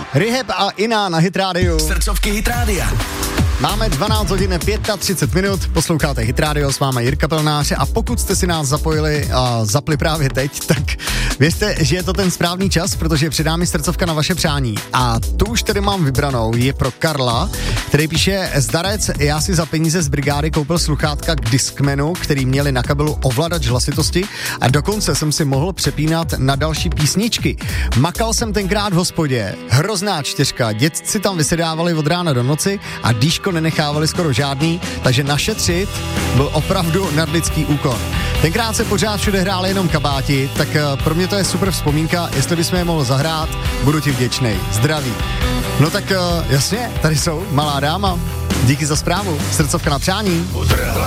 Rehab a Ina na Hit Radio. Srdcovky Hit Rádia. Máme 12 hodin 35 minut, posloucháte Hit Radio, s vámi Jirka Pelnář a pokud jste si nás zapojili a zapli právě teď, tak věřte, že je to ten správný čas, protože před námi srdcovka na vaše přání. A tu už tedy mám vybranou, je pro Karla, který píše: Zdarec, já si za peníze z brigády koupil sluchátka k Discmanu, který měli na kabelu ovladač hlasitosti a dokonce jsem si mohl přepínat na další písničky. Makal jsem tenkrát v hospodě, hrozná čtyřka, dětci tam vysedávali od rána do noci a dýško nenechávali skoro žádný, takže našetřit byl opravdu nadlidský úkon. Tenkrát se pořád všude hráli jenom kabáti, tak pro mě to je super vzpomínka, jestli bychom je mohli zahrát, budu ti vděčnej. Zdraví. No tak jasně, tady jsou Malá dáma. Díky za zprávu. Srdcovka na přání.